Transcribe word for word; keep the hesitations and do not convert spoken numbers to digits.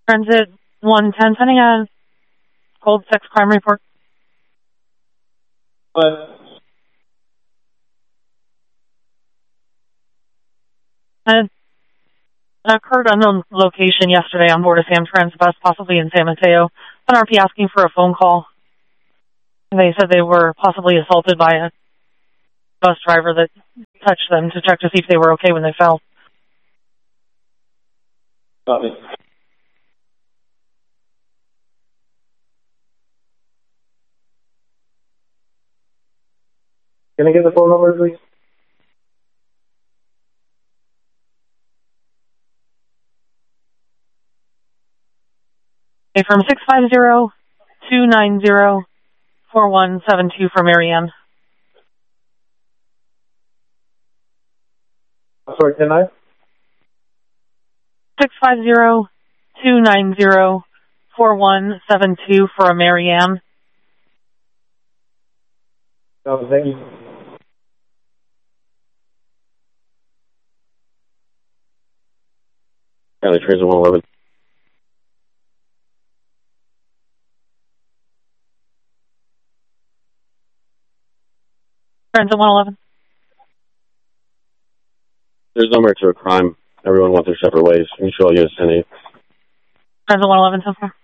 Transit one ten, sending a cold sex crime report. But It occurred unknown location yesterday on board a Samtrans bus, possibly in San Mateo. N R P asking for a phone call. They said they were possibly assaulted by a bus driver that touched them to check to see if they were okay when they fell. copy. Can I get the phone number, please? Okay, from six five zero, two nine zero, four one seven two for Marianne. I'm sorry, can I? six five zero, two nine zero, four one seven two for a Marianne. No, thank you. County Transit one eleven. Transit one eleven. There's no merit to a crime. Everyone went their separate ways. We should all get a ten eight. Transit one eleven so far.